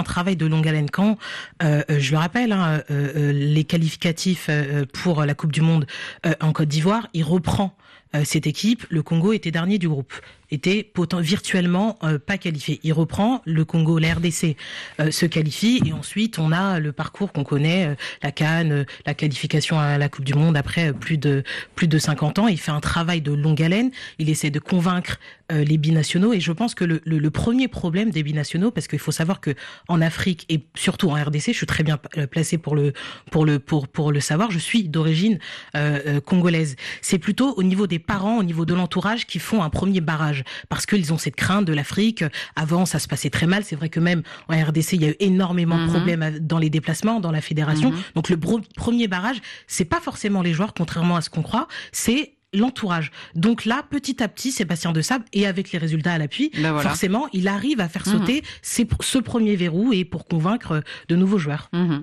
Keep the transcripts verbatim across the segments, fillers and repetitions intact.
un travail de longue haleine. Quand, euh, je le rappelle, hein, euh, les qualificatifs euh, pour la Coupe du Monde euh, en Côte d'Ivoire, il reprend euh, cette équipe. Le Congo était dernier du groupe, était potent, virtuellement euh, pas qualifié. Il reprend, le Congo, la R D C euh, se qualifie, et ensuite on a le parcours qu'on connaît, euh, la CAN, euh, la qualification à la Coupe du Monde après euh, plus de plus de cinquante ans. Il fait un travail de longue haleine. Il essaie de convaincre euh, les binationaux, et je pense que le, le, le premier problème des binationaux, parce qu'il faut savoir que en Afrique et surtout en R D C, je suis très bien placé pour le pour le pour pour le savoir. Je suis d'origine euh, euh, congolaise. C'est plutôt au niveau des parents, au niveau de l'entourage, qui font un premier barrage, parce qu'ils ont cette crainte de l'Afrique. Avant, ça se passait très mal. C'est vrai que même en R D C, il y a eu énormément mmh. de problèmes dans les déplacements, dans la fédération. Mmh. Donc le bro- premier barrage, c'est pas forcément les joueurs, contrairement à ce qu'on croit, c'est l'entourage. Donc là, petit à petit, Sébastien Desabre, et avec les résultats à l'appui, ben voilà. forcément, il arrive à faire sauter mmh. ces, ce premier verrou, et pour convaincre de nouveaux joueurs. Mmh.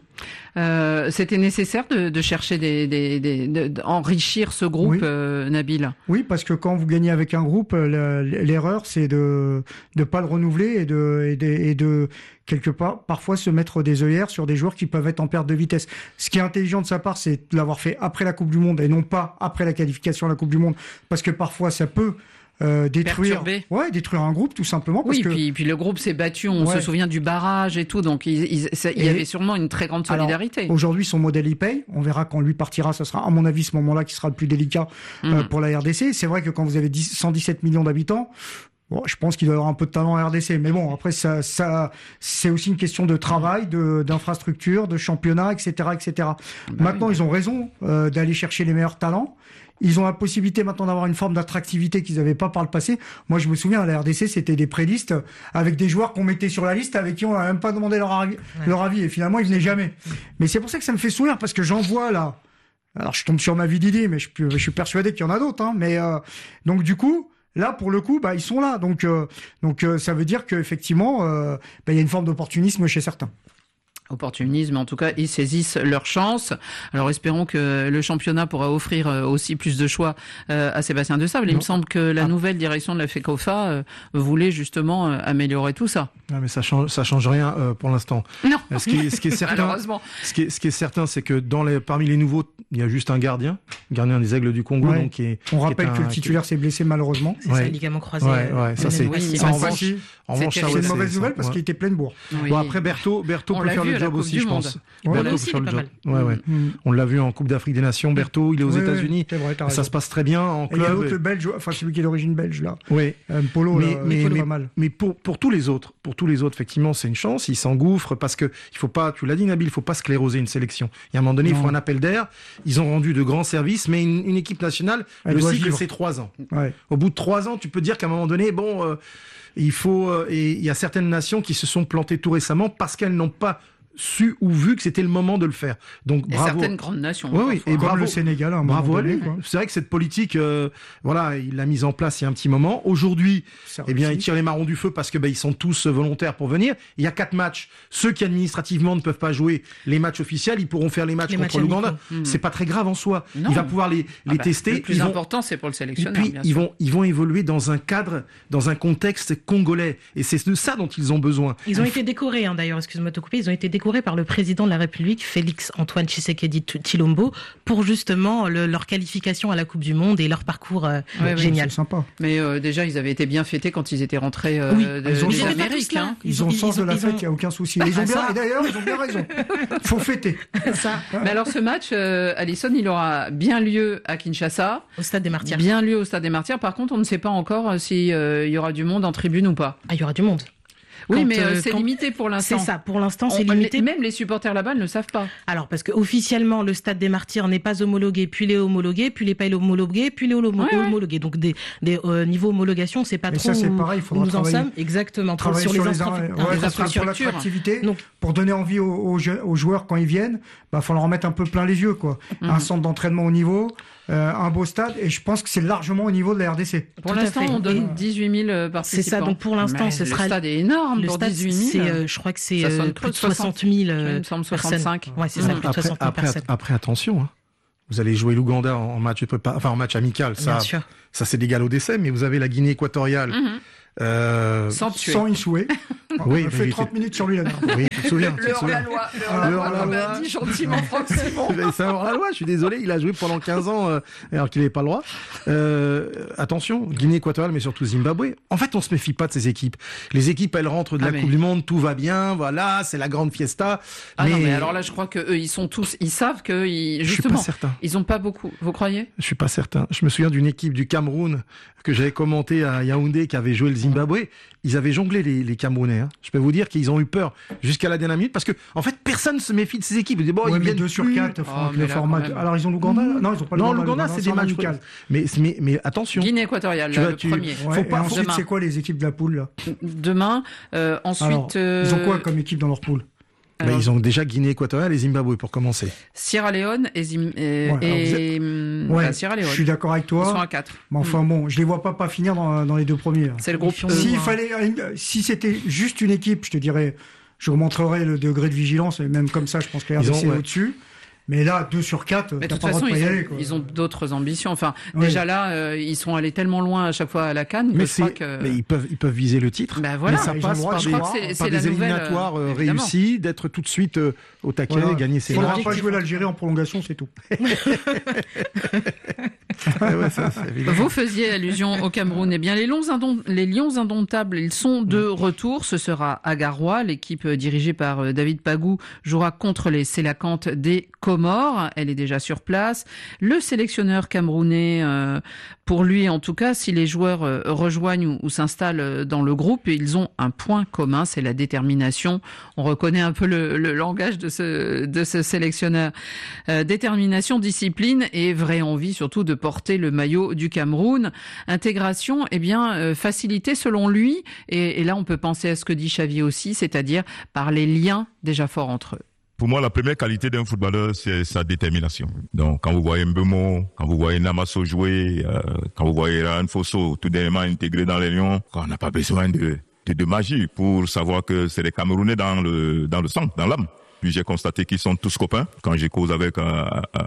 Euh, c'était nécessaire de, de chercher des, des, des, de, d'enrichir ce groupe, oui. euh, Nabil. Oui, parce que quand vous gagnez avec un groupe, l'erreur, c'est de ne pas le renouveler et de, et de, et de quelque part, parfois se mettre des œillères sur des joueurs qui peuvent être en perte de vitesse. Ce qui est intelligent de sa part, c'est de l'avoir fait après la Coupe du Monde et non pas après la qualification à la Coupe du Monde, parce que parfois ça peut Euh, détruire, ouais, détruire un groupe tout simplement. Parce oui, que... puis, puis le groupe s'est battu, on ouais. se souvient du barrage et tout, donc il, il, ça, il y avait sûrement une très grande solidarité. Alors, aujourd'hui, son modèle il paye. On verra quand lui partira, ça sera à mon avis ce moment-là qui sera le plus délicat mmh. euh, pour la R D C. C'est vrai que quand vous avez cent dix-sept millions d'habitants, bon, je pense qu'il doit y avoir un peu de talent en R D C, mais bon, après ça, ça, c'est aussi une question de travail, de d'infrastructure, de championnat, et cetera, et cetera. Bah Maintenant, oui. ils ont raison euh, d'aller chercher les meilleurs talents. Ils ont la possibilité maintenant d'avoir une forme d'attractivité qu'ils n'avaient pas par le passé. Moi, je me souviens, à la R D C, c'était des prélistes avec des joueurs qu'on mettait sur la liste avec qui on n'a même pas demandé leur avis, ouais. leur avis. Et finalement, ils venaient jamais. Mais c'est pour ça que ça me fait sourire, parce que j'en vois là. Alors, je tombe sur ma vie d'idée, mais je, je suis persuadé qu'il y en a d'autres. Hein. Mais euh, donc, du coup, là, pour le coup, bah, ils sont là. Donc, euh, donc, euh, ça veut dire qu'effectivement, euh, bah, il y a une forme d'opportunisme chez certains. Opportunisme, en tout cas, ils saisissent leur chance. Alors, espérons que le championnat pourra offrir aussi plus de choix à Sébastien Desabre. Il me semble que la ah. nouvelle direction de la FECOFA euh, voulait justement améliorer tout ça. Non, mais ça change, ça change rien euh, pour l'instant. Non. Ce qui est, ce qui est certain, malheureusement. Ce qui est, ce qui est certain, c'est que dans les, parmi les nouveaux, il y a juste un gardien, gardien des Aigles du Congo. Ouais. Donc, qui est, on rappelle qui est que un, le titulaire s'est blessé malheureusement. C'est ouais. ça, ligament croisé. Ouais, ouais, ça c'est. Oui, ça, en revanche, en revanche, c'est une mauvaise nouvelle parce ouais. qu'il était plein de bourre. Oui. Bon, après Bertho, Bertho peut faire le job aussi, je pense. Ouais, Bertho aussi, peut faire le job. Ouais, ouais. Mm. On l'a vu en Coupe d'Afrique des Nations. Bertho, il est aux oui, États-Unis. Oui, vrai, ça se passe très bien en club. Et il y a l'autre belge, enfin celui qui est d'origine belge là. Oui. Euh, Polo, mais, là, mais, Polo mais, pas mal. mais pour pour tous les autres, pour tous les autres, effectivement, c'est une chance. Ils s'engouffrent parce que il faut pas. Tu l'as dit, Nabil, il faut pas scléroser une sélection. Il y a un moment donné, non. il faut un appel d'air. Ils ont rendu de grands services, mais une, une équipe nationale, elle le cycle, c'est trois ans. Ouais. Au bout de trois ans, tu peux dire qu'à un moment donné, bon, euh, il faut. Euh, et il y a certaines nations qui se sont plantées tout récemment parce qu'elles n'ont pas su ou vu que c'était le moment de le faire. Donc et bravo. certaines grandes nations. Oui, oui. Et comme bravo le Sénégal. À un bravo à donné, lui. quoi. C'est vrai que cette politique, euh, voilà, il l'a mise en place il y a un petit moment. Aujourd'hui, eh bien, il tire les marrons du feu parce que ben, ils sont tous volontaires pour venir. Il y a quatre matchs. Ceux qui administrativement ne peuvent pas jouer les matchs officiels, ils pourront faire les matchs les contre matchs l'Ouganda. Mmh. C'est pas très grave en soi. Non. Il va pouvoir les, les ah bah, tester. Le plus ils important, vont... c'est pour le sélectionneur. Et puis bien ils sûr. vont, ils vont évoluer dans un cadre, dans un contexte congolais. Et c'est de ça dont ils ont besoin. Ils ont été décorés, hein, d'ailleurs. Excuse-moi de te couper. Ils ont été décorés par le président de la République, Félix Antoine Tshisekedi Tshilombo, pour justement le, leur qualification à la Coupe du Monde et leur parcours euh, ouais, génial. Ouais, c'est sympa. Mais euh, déjà, ils avaient été bien fêtés quand ils étaient rentrés euh, oui. de, ils ont des Amériques. Hein. Ils, ils ont le sens de la fête, il n'y a aucun souci. Ils ont bien, et d'ailleurs, ils ont bien raison. Il faut fêter. Ça. Mais alors, ce match, euh, Alisson, il aura bien lieu à Kinshasa. Au Stade des Martyrs. Bien lieu au Stade des Martyrs. Par contre, on ne sait pas encore s'il si, euh, y aura du monde en tribune ou pas. Ah, il y aura du monde. Oui, quand, mais euh, c'est quand... limité pour l'instant. C'est ça, pour l'instant, c'est On, limité. Même les supporters là-bas ne le savent pas. Alors, parce que officiellement, le Stade des Martyrs n'est pas homologué, puis il est homologué, puis il n'est pas homologué, puis il est homo- ouais, homologué. Ouais. Donc, des, des euh, niveaux homologation, c'est pas mais trop ça, c'est où, pareil, il faudra où nous en travailler, sommes. Exactement. Pour, sur, sur les, les, infra- infra- ouais, les infrastructures. Pour l'attractivité, Donc, pour donner envie aux, aux, aux joueurs quand ils viennent, bah, faut leur en mettre un peu plein les yeux, quoi. Mm-hmm. Un centre d'entraînement au niveau. Euh, un beau stade, et je pense que c'est largement au niveau de la R D C. Pour Tout l'instant, on donne dix-huit mille participants. C'est ça, donc pour l'instant, mais ce le sera... Le stade est énorme, le pour stade, dix-huit mille. C'est, euh, je crois que c'est euh, plus de soixante mille euh, soixante-cinq. Ouais, c'est ça, plus de soixante mille personnes. Après, attention, hein. Vous allez jouer l'Ouganda en match, enfin en match amical, ça, ça c'est d'égal au décès, mais vous avez la Guinée équatoriale. Mm-hmm. Euh, sans tuer. Sans y jouer. Oui, on fait trente minutes sur lui là. Oui, tu te souviens. Le hors-la-loi. Le hors-la-loi, comme dit gentiment Franck Simon. C'est un hors-la-loi, je suis désolé, il a joué pendant quinze ans euh, alors qu'il n'avait pas le droit. Euh, attention, Guinée équatoriale, mais surtout Zimbabwe. En fait, on se méfie pas de ces équipes. Les équipes, elles rentrent de ah la mais... Coupe du Monde, tout va bien, voilà, c'est la grande fiesta. Ah mais... non, mais alors là, je crois que eux, ils sont tous, ils savent que, ils, justement, je suis pas certain. Ils ont pas beaucoup. Vous croyez? Je suis pas certain. Je me souviens d'une équipe du Cameroun que j'avais commenté à Yaoundé qui avait joué le Zimbabwe. Ils avaient jonglé les, les Camerounais. Hein. Je peux vous dire qu'ils ont eu peur jusqu'à la dernière minute parce que, en fait, personne ne se méfie de ces équipes. Ils disent, bon, ouais, ils viennent deux sur quatre. Oh, le format. Alors ils ont l'Ouganda. Mmh. Non, ils ont pas non, l'Ouganda. l'Ouganda, c'est des matchs amicaux. Mais, mais, mais attention. Guinée équatoriale, là, vas, le tu... premier. Ouais, faut pas. Ensuite, c'est quoi les équipes de la poule là? Demain. Euh, ensuite, Alors, euh... ils ont quoi comme équipe dans leur poule? Alors, bah, ils ont déjà Guinée équatoriale et Zimbabwe pour commencer. Sierra Leone et, Zim... et... ouais, et... Êtes... ouais, Sierra Leone. Je suis d'accord avec toi. Ils sont à quatre. Mais enfin bon, je les vois pas pas finir dans, dans les deux premiers. C'est le groupe. S'il euh, fallait, si c'était juste une équipe, je te dirais, je remonterais le degré de vigilance et même comme ça, je pense que la R D C est ouais. au-dessus. Mais là, deux sur quatre, mais t'as de pas toute façon, de ils, y ont, aller, quoi. ils ont d'autres ambitions. Enfin, oui. déjà là, euh, ils sont allés tellement loin à chaque fois à la CAN. Mais, je crois que... mais ils peuvent, ils peuvent viser le titre. Ben voilà, mais ça passe par des, des, c'est, par c'est des nouvelle, éliminatoires euh, réussis, d'être tout de suite euh, au taquet, voilà. gagner ses matchs. matchs. Il ne faudra pas jouer l'Algérie en prolongation, c'est tout. ouais, ça, Vous faisiez allusion au Cameroun. Eh bien, les Lions, indom- les Lions indomptables, ils sont de retour. Ce sera à Garoua. L'équipe dirigée par David Pagou jouera contre les Sélacantes des Comores. Elle est déjà sur place. Le sélectionneur camerounais, euh, pour lui en tout cas, si les joueurs euh, rejoignent ou, ou s'installent dans le groupe, ils ont un point commun, c'est la détermination. On reconnaît un peu le, le langage de ce, de ce sélectionneur. Euh, détermination, discipline et vraie envie surtout de porter le maillot du Cameroun. Intégration, eh bien, euh, facilitée selon lui. Et, et là, on peut penser à ce que dit Xavier aussi, c'est-à-dire par les liens déjà forts entre eux. Pour moi, la première qualité d'un footballeur, c'est sa détermination. Donc, quand vous voyez Mbeumo, quand vous voyez Namasso jouer, euh, quand vous voyez Ryan Fosso tout dernièrement intégré dans les Lions, on n'a pas besoin de, de, de magie pour savoir que c'est les Camerounais dans le, dans le sang, dans l'âme. Puis j'ai constaté qu'ils sont tous copains. Quand j'ai causé avec euh,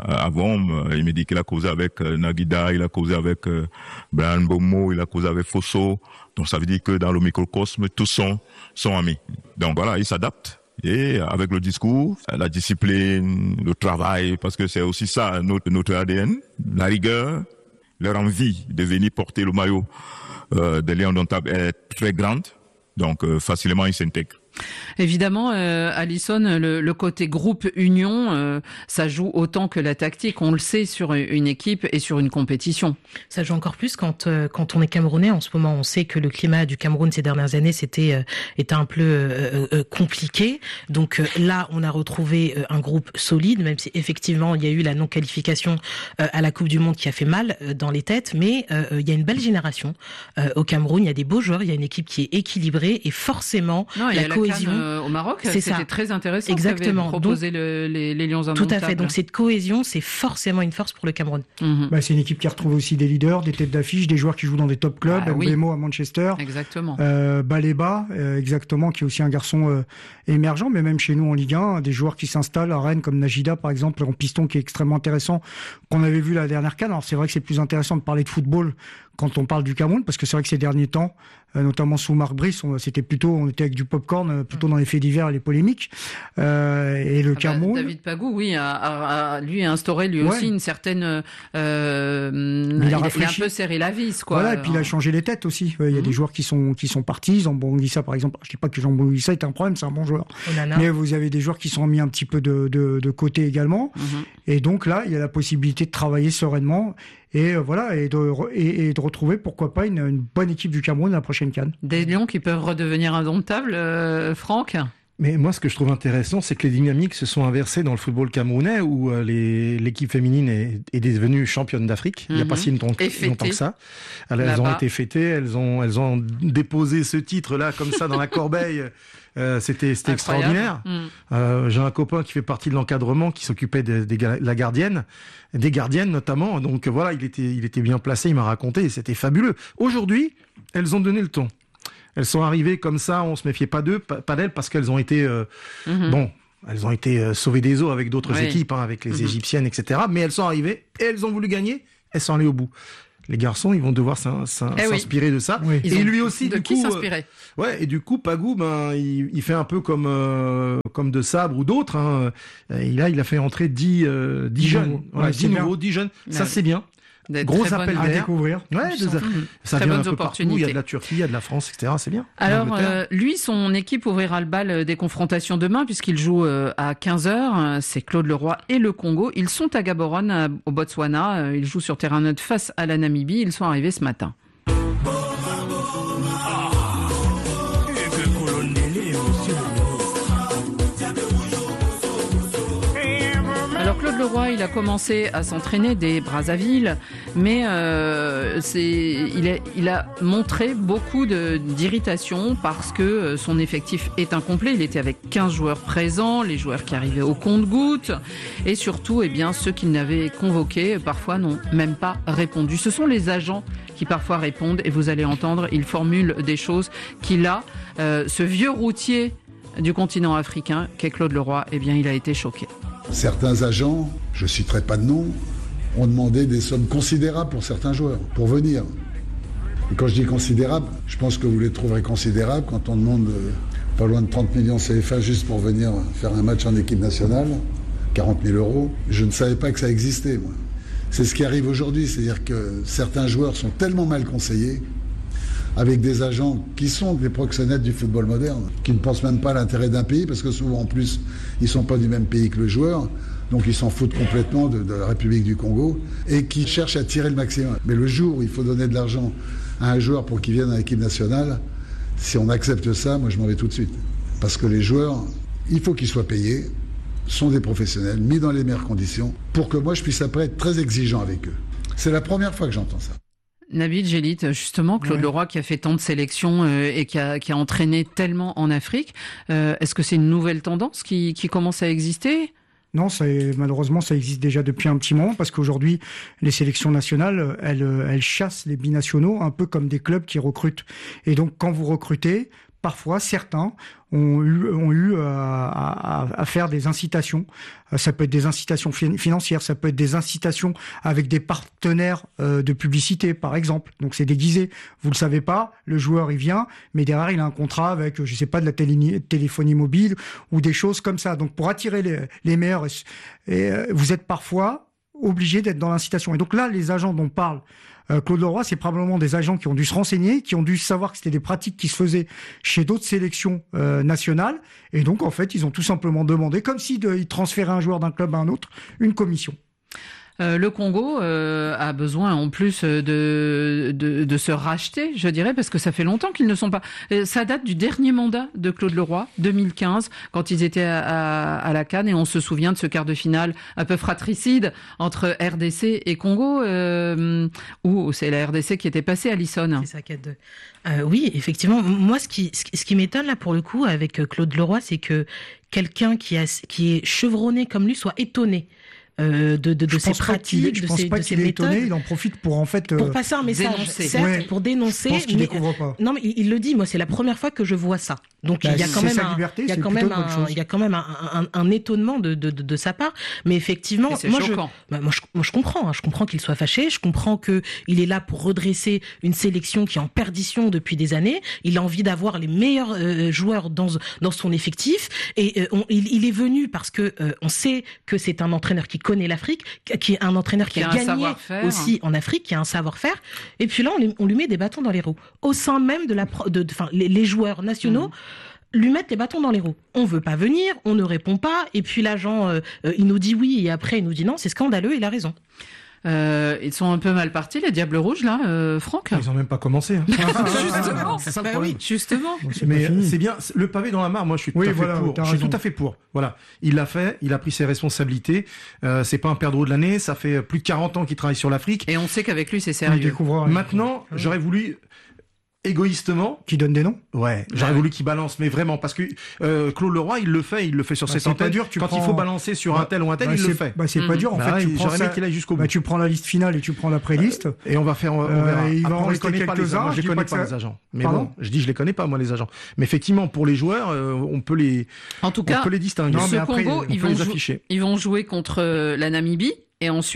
Avom, il me dit qu'il a causé avec euh, Nagida, il a causé avec euh, Brian Mbeumo, il a causé avec Fosso. Donc, ça veut dire que dans le microcosme, tous sont, sont amis. Donc voilà, ils s'adaptent. Et avec le discours, la discipline, le travail, parce que c'est aussi ça notre, notre A D N, la rigueur, leur envie de venir porter le maillot euh, des Lions indomptables est très grande, donc euh, facilement ils s'intègrent. Évidemment, euh, Alison, le, le côté groupe union, euh, ça joue autant que la tactique. On le sait sur une équipe et sur une compétition. Ça joue encore plus quand euh, quand on est Camerounais. En ce moment, on sait que le climat du Cameroun ces dernières années, c'était euh, était un peu euh, euh, compliqué. Donc euh, là, on a retrouvé euh, un groupe solide, même si effectivement il y a eu la non-qualification euh, à la Coupe du Monde qui a fait mal euh, dans les têtes. Mais euh, il y a une belle génération euh, au Cameroun. Il y a des beaux joueurs. Il y a une équipe qui est équilibrée et forcément non, la cohésion. Euh, au Maroc, c'est c'était ça. Très intéressant. Exactement. Proposer le, les, les Lions indomptables. Tout à fait. Donc cette cohésion, c'est forcément une force pour le Cameroun. Mm-hmm. Bah, c'est une équipe qui retrouve aussi des leaders, des têtes d'affiche, des joueurs qui jouent dans des top clubs. Ah, Mbeumo oui. à Manchester. Exactement. Euh, Baleba, euh, exactement, qui est aussi un garçon euh, émergent, mais même chez nous en Ligue un, des joueurs qui s'installent à Rennes comme Najida par exemple, en piston, qui est extrêmement intéressant, qu'on avait vu la dernière CAN. Alors c'est vrai que c'est plus intéressant de parler de football quand on parle du Cameroun, parce que c'est vrai que ces derniers temps, euh, notamment sous Marc Brice, on, c'était plutôt, on était avec du popcorn, euh, plutôt dans les faits divers et les polémiques. Euh, et le ah Cameroun. Bah, David Pagou, oui, a, a, a lui a instauré lui ouais. aussi une certaine. Euh, il, il, a il a un peu serré la vis, quoi. Voilà, et puis il a changé les têtes aussi. Il y a mmh. des joueurs qui sont qui sont partis. Zambonguissa, par exemple. Je dis pas que Zambonguissa est un problème, c'est un bon joueur. Onana. Mais vous avez des joueurs qui sont mis un petit peu de de, de côté également. Mmh. Et donc là, il y a la possibilité de travailler sereinement. Et voilà, et de, et, et de retrouver, pourquoi pas, une, une bonne équipe du Cameroun à la prochaine CAN. Des Lions qui peuvent redevenir indomptables, euh, Franck ? Mais moi, ce que je trouve intéressant, c'est que les dynamiques se sont inversées dans le football camerounais, où euh, les, l'équipe féminine est, est devenue championne d'Afrique. Mm-hmm. Il n'y a pas si longtemps, longtemps que ça. Elles, elles ont été fêtées, elles ont, elles ont déposé ce titre-là, comme ça, dans la corbeille. Euh, c'était c'était extraordinaire. Mm. Euh, j'ai un copain qui fait partie de l'encadrement, qui s'occupait de, de, de la gardienne, des gardiennes notamment. Donc voilà, il était, il était bien placé, il m'a raconté, et c'était fabuleux. Aujourd'hui, elles ont donné le ton. Elles sont arrivées comme ça, on se méfiait pas d'eux, pas, pas d'elles, parce qu'elles ont été euh, mm-hmm. bon. Elles ont été euh, sauvées des eaux avec d'autres oui. équipes, hein, avec les mm-hmm. Égyptiennes, et cetera. Mais elles sont arrivées et elles ont voulu gagner. Elles sont allées au bout. Les garçons, ils vont devoir s'in, s'in, eh s'inspirer oui. de ça. Oui. Et lui aussi, de du qui coup, s'inspirer euh, ouais. Et du coup, Pagou, ben, il, il fait un peu comme euh, comme De Sabre ou d'autres. Hein. Et là, il a fait entrer dix, euh, dix jeunes, nouveaux. voilà, Ouais, dix c'est nouveaux, bien. dix jeunes. Ouais. Ça, c'est bien. Des Gros très appel bonnes- À d'air. découvrir. Ouais, de, Mmh. ça Très vient un bonnes peu partout. Il y a opportunités. de la Turquie, il y a de la France, et cetera. C'est bien. Alors, L'Angleterre. euh, lui, son équipe ouvrira le bal des confrontations demain puisqu'il joue euh, à quinze heures. C'est Claude Leroy et le Congo. Ils sont à Gaborone, euh, au Botswana. Euh, Ils jouent sur terrain neutre face à la Namibie. Ils sont arrivés ce matin. Alors Claude Leroy, il a commencé à s'entraîner dès Brazzaville, mais euh, c'est, il, a, il a montré beaucoup de, d'irritation parce que son effectif est incomplet. Il était avec quinze joueurs présents, les joueurs qui arrivaient au compte-gouttes, et surtout, eh bien, ceux qu'il n'avait convoqués, parfois n'ont même pas répondu. Ce sont les agents qui parfois répondent, et vous allez entendre, ils formulent des choses qu'il a. Euh, ce vieux routier du continent africain, qu'est Claude Leroy, eh bien, il a été choqué. Certains agents, je ne citerai pas de nom, ont demandé des sommes considérables pour certains joueurs, pour venir. Et quand je dis considérables, je pense que vous les trouverez considérables quand on demande euh, pas loin de trente millions C F A juste pour venir faire un match en équipe nationale, quarante mille euros. Je ne savais pas que ça existait, moi. C'est ce qui arrive aujourd'hui, c'est-à-dire que certains joueurs sont tellement mal conseillés, avec des agents qui sont des proxénètes du football moderne, qui ne pensent même pas à l'intérêt d'un pays, parce que souvent en plus, ils ne sont pas du même pays que le joueur, donc ils s'en foutent complètement de, de la République du Congo, et qui cherchent à tirer le maximum. Mais le jour où il faut donner de l'argent à un joueur pour qu'il vienne à l'équipe nationale, si on accepte ça, moi je m'en vais tout de suite. Parce que les joueurs, il faut qu'ils soient payés, sont des professionnels, mis dans les meilleures conditions, pour que moi je puisse après être très exigeant avec eux. C'est la première fois que j'entends ça. Nabil Djellit, justement, Claude Ouais. Leroy qui a fait tant de sélections euh, et qui a, qui a entraîné tellement en Afrique, euh, est-ce que c'est une nouvelle tendance qui, qui commence à exister ? Non, ça, malheureusement, ça existe déjà depuis un petit moment parce qu'aujourd'hui, les sélections nationales, elles, elles chassent les binationaux un peu comme des clubs qui recrutent. Et donc, quand vous recrutez, parfois, certains ont eu, ont eu à, à, à faire des incitations. Ça peut être des incitations fi- financières, ça peut être des incitations avec des partenaires euh, de publicité, par exemple. Donc, c'est déguisé. Vous le savez pas, le joueur, il vient, mais derrière, il a un contrat avec, je sais pas, de la télé- téléphonie mobile ou des choses comme ça. Donc, pour attirer les, les meilleurs, et, et, euh, vous êtes parfois obligé d'être dans l'incitation. Et donc là, les agents dont parle euh, Claude Leroy, c'est probablement des agents qui ont dû se renseigner, qui ont dû savoir que c'était des pratiques qui se faisaient chez d'autres sélections euh, nationales. Et donc, en fait, ils ont tout simplement demandé, comme s'ils de, ils transféraient un joueur d'un club à un autre, une commission. Euh, le Congo euh, a besoin en plus de, de, de se racheter, je dirais, parce que ça fait longtemps qu'ils ne sont pas... Euh, ça date du dernier mandat de Claude Leroy, deux mille quinze, quand ils étaient à, à, à la CAN, et on se souvient de ce quart de finale un peu fratricide entre R D C et Congo, euh, où c'est la R D C qui était passée à Lissonne. C'est ça, quatre deux. Euh, oui, effectivement. Moi, ce qui, ce qui- ce qui m'étonne là pour le coup avec euh, Claude Leroy, c'est que quelqu'un qui, a, qui est chevronné comme lui soit étonné euh, de, de, de Je ses pense pas qu'il est- pratiques, je de pense ses, pas de ses qu'il est méthodes. étonné, il en profite pour en fait. Pour euh, passer un message, dénoncer. certes, Ouais. pour dénoncer. Je pense qu'il mais, découvre pas. Non, mais il, il le dit. Moi, c'est la première fois que je vois ça. Donc Bah, il y a quand c'est même sa un, liberté, il y a c'est quand plutôt même une bonne un, chose. il y a quand même un, un, un étonnement de, de, de, de sa part. Mais effectivement, Et c'est moi choquant. je, bah, moi je, moi je comprends. Hein, je comprends qu'il soit fâché. Je comprends que il est là pour redresser une sélection qui est en perdition depuis des années. Il a envie d'avoir les meilleurs euh, joueurs dans dans son effectif. Et euh, on, il, il est venu parce que euh, on sait que c'est un entraîneur qui connaît l'Afrique, qui est un entraîneur qui, Qui a, a un gagné savoir-faire. aussi en Afrique, qui a un savoir-faire. Et puis là, on lui, on lui met des bâtons dans les roues au sein même de la, pro- de, de- enfin les, les joueurs nationaux. Mmh. Lui mettre les bâtons dans les roues. On veut pas venir, on ne répond pas, et puis l'agent, euh, euh, il nous dit oui, et après il nous dit non, c'est scandaleux, il a raison. Euh, ils sont un peu mal partis, les Diables Rouges, là, euh, Franck. Ils ont même pas commencé. Hein. Justement, C'est ça le bah problème. oui, justement. Donc, c'est Mais pas fini. c'est bien, c'est- le pavé dans la mare, moi je suis tout Oui, à fait voilà, pour. t'as Je suis raison. tout à fait pour. Voilà, il l'a fait, il a pris ses responsabilités. Euh, c'est pas un perdreau de l'année, ça fait plus de quarante ans qu'il travaille sur l'Afrique. Et on sait qu'avec lui, c'est Il sérieux. découvre. Maintenant, j'aurais voulu égoïstement, Qui donne des noms. ouais, j'aurais Ouais. voulu qu'il balance, mais vraiment, parce que euh, Claude Leroy, il le fait, il le fait sur Bah, cette c'est pas antenne. dur, tu Quand prends- il faut balancer sur un Bah, tel ou un tel, Bah, il le c'est- fait. Bah, c'est Mmh. pas dur. En Bah, fait, tu il- prends j'aurais ça. aimé qu'il aille jusqu'au bout. Bah, tu prends la liste finale et tu prends la pré-liste. Et on va faire, on Euh, verra. il va Après, en on les rester connaît pas, les quelques-uns, agents. je Je les dis connais pas que pas, ça- les agents. Mais Pardon bon, je dis, je les connais pas, moi, les agents. Mais effectivement, pour les joueurs, euh, on peut les, En tout on cas, peut les distinguer. Non, ce mais après, Congo, on ils peut vont, les jou- afficher. ils vont jouer contre euh, la Namibie et ensuite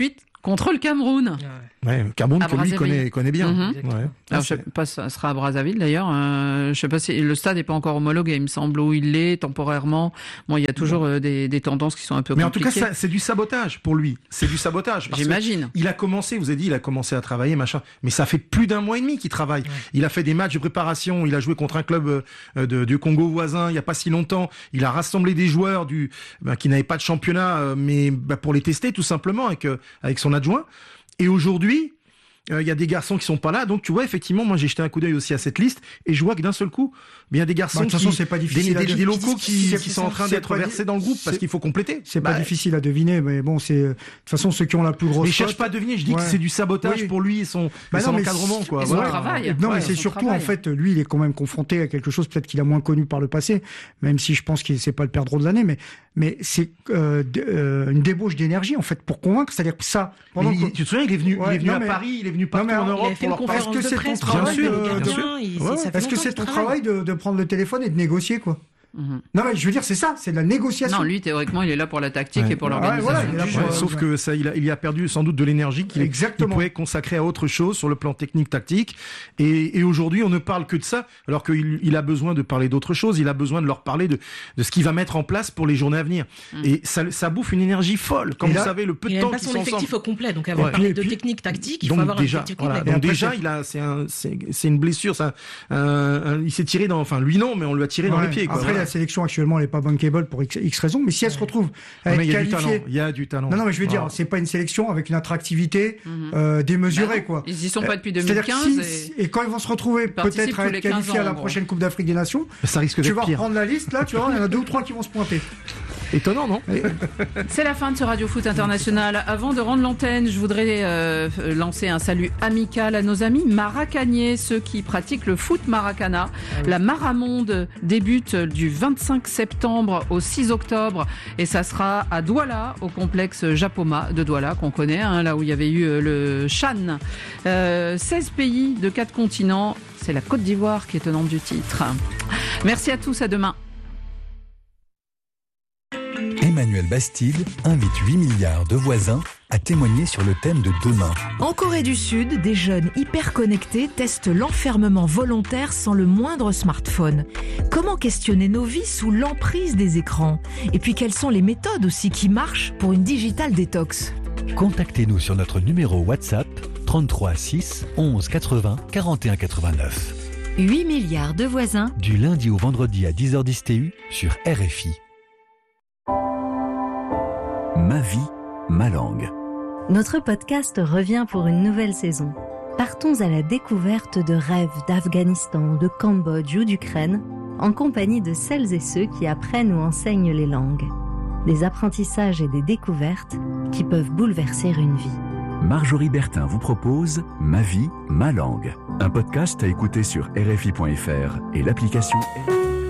contre le Cameroun. Ouais, Cameroun à que lui connaît, connaît bien. Mm-hmm. Ouais. Alors, je sais pas, ça sera à Brazzaville d'ailleurs. Euh, je sais pas si le stade n'est pas encore homologué, il me semble, où il l'est temporairement. Bon, il y a toujours euh, des, des tendances qui sont un peu Mais compliquées. en tout cas, ça, c'est du sabotage pour lui. C'est du sabotage. J'imagine. Il a commencé, vous avez dit, il a commencé à travailler, machin. Mais ça fait plus d'un mois et demi qu'il travaille. Ouais. Il a fait des matchs de préparation. Il a joué contre un club euh, de, du Congo voisin il y a pas si longtemps. Il a rassemblé des joueurs du bah, qui n'avaient pas de championnat, euh, mais bah, pour les tester tout simplement avec euh, avec son adjoint. Et aujourd'hui, il euh, y a des garçons qui sont pas là, donc tu vois effectivement, moi j'ai jeté un coup d'œil aussi à cette liste et je vois que d'un seul coup, il y a des garçons, bah, de toute façon, qui, c'est pas difficile des, des, des locaux qui, c'est, qui sont en train d'être versés dans le groupe parce qu'il faut compléter. C'est bah, pas difficile à deviner, mais bon, c'est de toute façon ceux qui ont la plus grosse. Mais je cherche pas à deviner, je dis ouais. que c'est du sabotage oui. pour lui et son, bah et son non, encadrement, quoi. Et son voilà. travail. Non, ouais, mais c'est surtout travail. en fait, lui, il est quand même confronté à quelque chose peut-être qu'il a moins connu par le passé, même si je pense qu'il c'est pas le perdreau de l'année, mais mais c'est euh, euh, une débauche d'énergie en fait pour convaincre, c'est-à-dire que ça. Pendant il, que... Tu te souviens, il est venu, ouais, il est venu non, à mais... Paris, il est venu partout non, en Europe. Est-ce que c'est ton travail Est-ce que c'est ton travail de prendre le téléphone et de négocier, quoi? Mmh. Non mais je veux dire c'est ça, c'est de la négociation. Non, lui théoriquement il est là pour la tactique ouais. et pour l'organisation. Ouais, voilà, du jeu. Ouais, sauf que ça, il a, il a perdu sans doute de l'énergie qu'il il pouvait consacrer à autre chose sur le plan technique tactique. Et, et aujourd'hui on ne parle que de ça, alors qu'il il a besoin de parler d'autre chose. Il a besoin de leur parler de, de ce qu'il va mettre en place pour les journées à venir. Mmh. Et ça, ça bouffe une énergie folle. Comme là, vous savez le peu de temps qu'ils sont ensemble. Il n'a pas son effectif au complet, donc avant de parler de technique tactique, il faut avoir un effectif complet. Donc déjà il a, c'est un, c'est, c'est une blessure. Ça, un, il s'est tiré dans, enfin lui non, mais on lui a tiré dans les pieds. Après la sélection actuellement elle est pas bankable pour X, X raisons, mais si elle se retrouve à être qualifiée, il y a du talent. Non, non, mais je veux dire, ah. c'est pas une sélection avec une attractivité mmh. euh, démesurée, bah quoi. Ils y sont pas depuis deux mille quinze. Si, et... et quand ils vont se retrouver peut-être à être qualifiés ans, à la prochaine Coupe d'Afrique des Nations, ça risque tu d'être vas pire. reprendre la liste là, tu vois, il y en a deux ou trois qui vont se pointer. Étonnant, non? C'est la fin de ce Radio Foot International. Avant de rendre l'antenne, je voudrais euh, lancer un salut amical à nos amis maracaniers, ceux qui pratiquent le foot maracana. Ah oui. La Maramonde débute du vingt-cinq septembre au six octobre et ça sera à Douala, au complexe Japoma de Douala qu'on connaît, hein, là où il y avait eu le Chan. Euh, seize pays de quatre continents. C'est la Côte d'Ivoire qui est tenante du titre. Merci à tous, à demain. Emmanuel Bastide invite huit milliards de voisins à témoigner sur le thème de demain. En Corée du Sud, des jeunes hyper connectés testent l'enfermement volontaire sans le moindre smartphone. Comment questionner nos vies sous l'emprise des écrans? Et puis quelles sont les méthodes aussi qui marchent pour une digital détox? Contactez-nous sur notre numéro WhatsApp trente-trois six onze quatre-vingts quarante et un quatre-vingt-neuf. huit milliards de voisins. Du lundi au vendredi à dix heures dix T U sur R F I. Ma vie, ma langue. Notre podcast revient pour une nouvelle saison. Partons à la découverte de rêves d'Afghanistan, de Cambodge ou d'Ukraine, en compagnie de celles et ceux qui apprennent ou enseignent les langues. Des apprentissages et des découvertes qui peuvent bouleverser une vie. Marjorie Bertin vous propose Ma vie, ma langue. Un podcast à écouter sur R F I point F R et l'application R F I.